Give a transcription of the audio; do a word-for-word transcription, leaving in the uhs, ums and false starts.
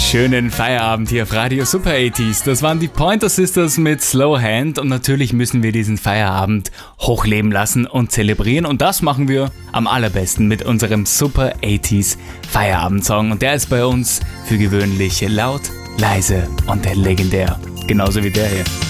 Schönen Feierabend hier auf Radio Super achtziger. Das waren die Pointer Sisters mit Slow Hand und natürlich müssen wir diesen Feierabend hochleben lassen und zelebrieren und das machen wir am allerbesten mit unserem Super achtziger Feierabendsong und der ist bei uns für gewöhnlich laut, leise und legendär. Genauso wie der hier.